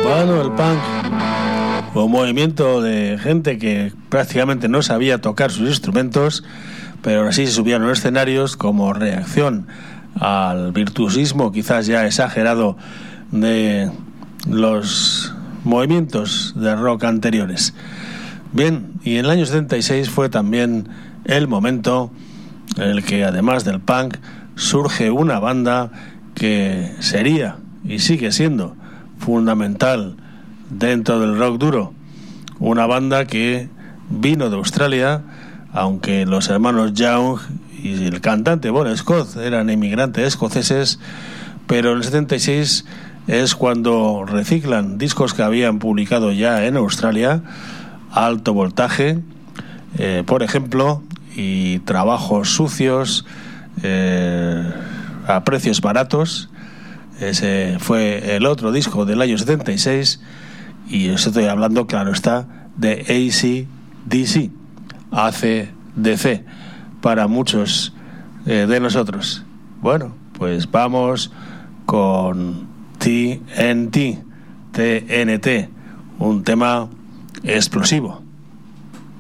Bueno, el punk, un movimiento de gente que prácticamente no sabía tocar sus instrumentos, pero ahora sí se subían a los escenarios como reacción al virtuosismo quizás ya exagerado de los movimientos de rock anteriores. Bien, y en el año 76 fue también el momento en el que, además del punk, surge una banda que sería y sigue siendo fundamental dentro del rock duro. Una banda que vino de Australia, aunque los hermanos Young y el cantante Bon Scott eran inmigrantes escoceses, pero en el 76 es cuando reciclan discos que habían publicado ya en Australia, Alto Voltaje, por ejemplo, y Trabajos Sucios, a precios baratos. Ese fue el otro disco del año 76, y os estoy hablando, claro está, de AC/DC, AC/DC para muchos de nosotros. Bueno, pues vamos con TNT, un tema explosivo.